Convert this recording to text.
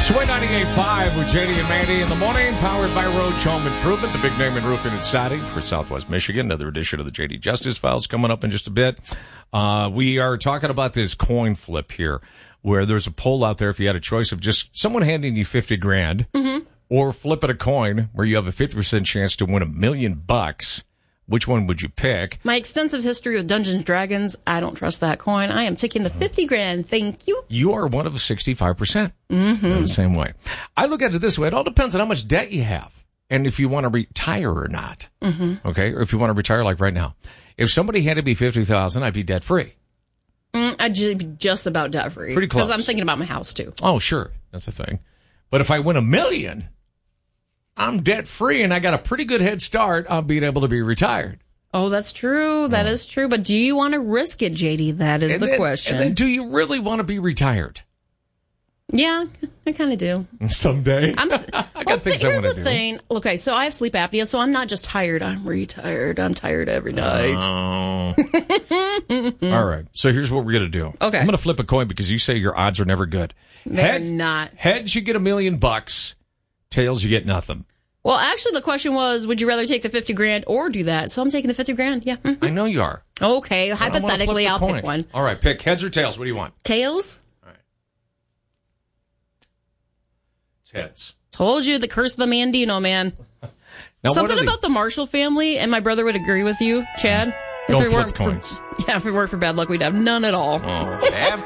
Sway 98.5 with JD and Mandy in the morning, powered by Roach Home Improvement, the big name in roofing and siding for Southwest Michigan. Another edition of the JD Justice Files coming up in just a bit. We are talking about this coin flip here, where there's a poll out there if you had a choice of just someone handing you $50,000 or flipping a coin where you have a 50% chance to win $1 million. Which one would you pick? My extensive history with Dungeons & Dragons, I don't trust that coin. I am taking the $50,000. Thank you. You are one of the 65%. The same way. I look at it this way. It all depends on how much debt you have and if you want to retire or not. Okay? Or if you want to retire like right now. If somebody handed me $50,000, I'd be debt-free. I'd be just about debt-free. Pretty close. Because I'm thinking about my house, too. Oh, sure. That's the thing. But if I win $1 million, I'm debt-free, and I got a pretty good head start on being able to be retired. Oh, that's true. That is true. But do you want to risk it, JD? That is the question. And then do you really want to be retired? Yeah, I kind of do. Someday. I got things I want to do. Here's the thing. Okay, so I have sleep apnea, so I'm not just tired. I'm retired. I'm tired every night. All right. So here's what we're going to do. Okay. I'm going to flip a coin because you say your odds are never good. They're not. Heads, you get $1 million. Tails, you get nothing. Well, actually, the question was, would you rather take the $50,000 or do that? So I'm taking the $50,000. Yeah. I know you are. Okay. Hypothetically, I'll pick one. All right. Pick heads or tails. What do you want? Tails. All right. It's heads. Told you the curse of the Mandino, man. Now, something about the Marshall family, and my brother would agree with you, Chad. Don't flip coins. If it weren't for bad luck, we'd have none at all. Oh.